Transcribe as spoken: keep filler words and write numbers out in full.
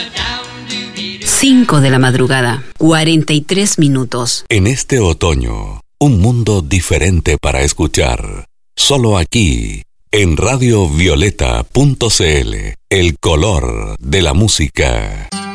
cinco de la madrugada, cuarenta y tres minutos. En este otoño, un mundo diferente para escuchar. Solo aquí, en radio violeta punto c l, el color de la música.